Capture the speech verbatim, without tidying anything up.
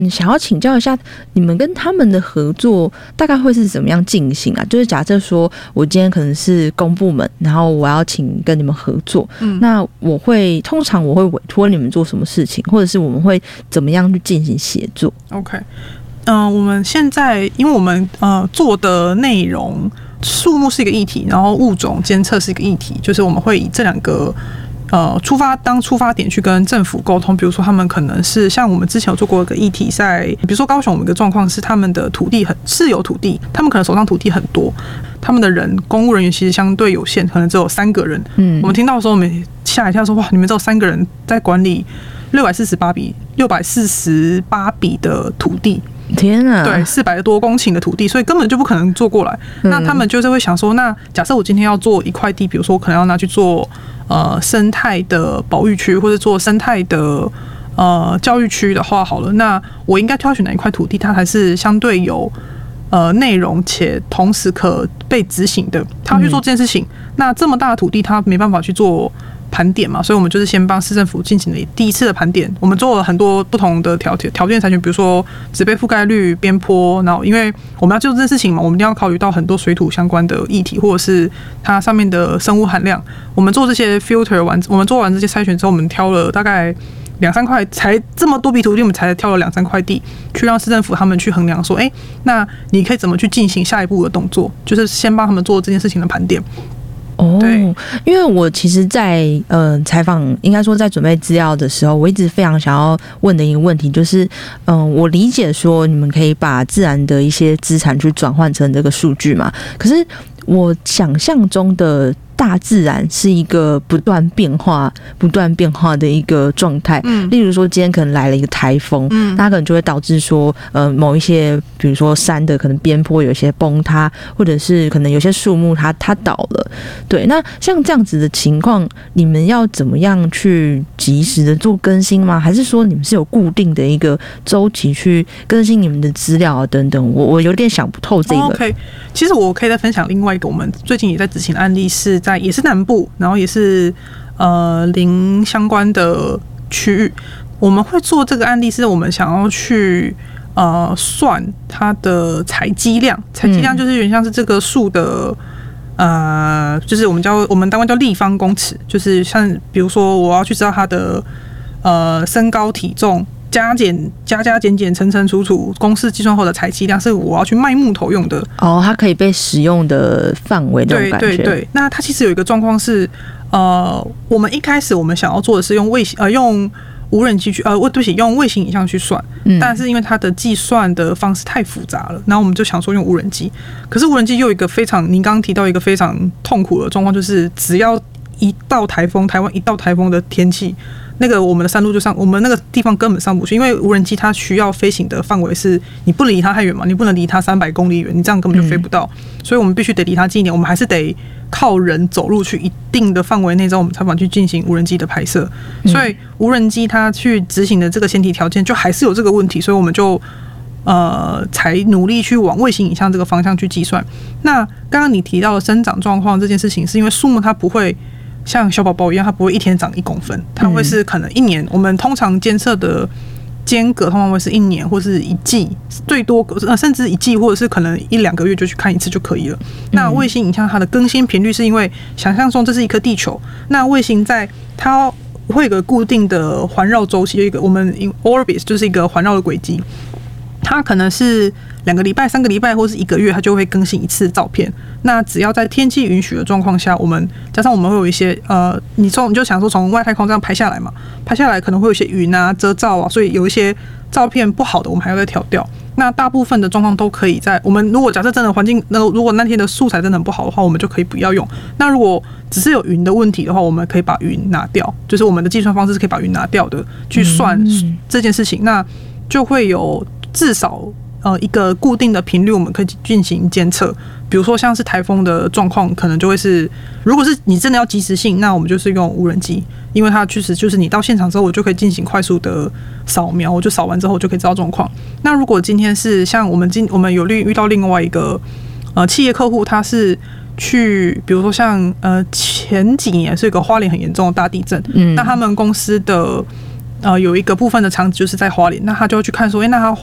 想要请教一下，你们跟他们的合作大概会是怎么样进行啊？就是假设说我今天可能是公部门，然后我要请跟你们合作，嗯，那我会通常我会委托你们做什么事情，或者是我们会怎么样去进行协作 ？OK， 嗯、呃，我们现在因为我们呃做的内容，树木是一个议题，然后物种监测是一个议题，就是我们会以这两个。呃，出发当出发点去跟政府沟通，比如说他们可能是像我们之前有做过一个议题在，比如说高雄，我们一个状况是他们的土地很私有土地，他们可能手上土地很多，他们的人公务人员其实相对有限，可能只有三个人。嗯，我们听到的时候，我们吓一跳说，哇，你们只有三个人在管理六百四十八笔六百四十八笔的土地。 天啊！ 对，四百多公顷的土地，所以根本就不可能做过来。嗯、那他们就是会想说，那假设我今天要做一块地，比如说我可能要拿去做呃生态的保育区，或者做生态的呃教育区的话，好了，那我应该挑选哪一块土地，它还是相对有呃内容且同时可被执行的，他要去做这件事情。嗯、那这么大的土地，他没办法去做盘点嘛，所以我们就是先帮市政府进行了第一次的盘点。我们做了很多不同的条条件采选，比如说植被覆盖率、边坡，然后因为我们要做这件事情嘛，我们一定要考虑到很多水土相关的议题，或者是它上面的生物含量。我们做这些 filter 完，我们做完这些筛选之后，我们挑了大概两三块，才这么多笔土地，我们才挑了两三块地，去让市政府他们去衡量说，哎、欸，那你可以怎么去进行下一步的动作，就是先帮他们做这件事情的盘点。 哦，因为我其实在呃采访，应该说在准备资料的时候，我一直非常想要问的一个问题就是，嗯、呃，我理解说你们可以把自然的一些资产去转换成这个数据嘛，可是我想象中的大自然是一个不断变化、不断变化的一个状态。嗯，例如说今天可能来了一个台风，嗯，它可能就会导致说，呃，某一些比如说山的可能边坡有一些崩塌，或者是可能有些树木它它倒了。对，那像这样子的情况，你们要怎么样去及时的做更新吗？还是说你们是有固定的一个周期去更新你们的资料啊等等？我我有点想不透这个。 Oh, OK， 其实我可以再分享另外一个我们最近也在执行的案例是在。也是南部，然后也是呃林相关的区域，我们会做这个案例，是我们想要去呃算它的采集量，采集量就是有点像是这个树的呃，就是我们叫我们单位叫立方公尺，就是像比如说我要去知道它的呃身高体重。加减加加减减乘乘除除公式计算后的采集量是我要去卖木头用的哦，它可以被使用的范围那种感觉。 对对对，那它其实有一个状况是，呃，我们一开始我们想要做的是用卫星呃用无人机去呃，对不起，用卫星影像去算，嗯，但是因为它的计算的方式太复杂了，然后我们就想说用无人机，可是无人机又有一个非常，您刚刚提到一个非常痛苦的状况，就是只要一到台风，台湾一到台风的天气。那个我们的山路就上，我们那个地方根本上不去，因为无人机它需要飞行的范围是你不离它太远嘛，你不能离它三百公里远，你这样根本就飞不到，嗯、所以我们必须得离它近一点，我们还是得靠人走路去一定的范围内之后，我们才能去进行无人机的拍摄。嗯、所以无人机它去执行的这个前提条件就还是有这个问题，所以我们就呃才努力去往卫星影像这个方向去计算。那刚刚你提到的生长状况这件事情，是因为树木它不会。像小宝宝一样，它不会一天长一公分，它会是可能一年。我们通常监测的间隔通常会是一年或是一季，最多呃甚至一季或者是可能一两个月就去看一次就可以了。那卫星影像它的更新频率是因为想象中这是一颗地球，那卫星在它会有一个固定的环绕周期，有一个我们 orbit 就是一个环绕的轨迹。它可能是两个礼拜、三个礼拜，或是一个月，它就会更新一次照片。那只要在天气允许的状况下，我们加上我们会有一些呃，你从你就想说从外太空这样拍下来嘛，拍下来可能会有一些云啊、遮罩啊，所以有一些照片不好的，我们还要再调掉。那大部分的状况都可以在我们如果假设真的环境，那如果那天的素材真的很不好的话，我们就可以不要用。那如果只是有云的问题的话，我们可以把云拿掉，就是我们的计算方式是可以把云拿掉的，去算这件事情，那就会有。至少呃一个固定的频率，我们可以进行监测。比如说像是台风的状况，可能就会是，如果是你真的要及时性，那我们就是用无人机，因为它确实就是你到现场之后，我就可以进行快速的扫描，我就扫完之后我就可以知道状况。那如果今天是像我们今我们有遇到另外一个呃企业客户，他是去比如说像呃前几年是一个花莲很严重的大地震，嗯，那他们公司的。 呃有一个部分的场址就是在花莲，那他就要去看说，哎、欸，那他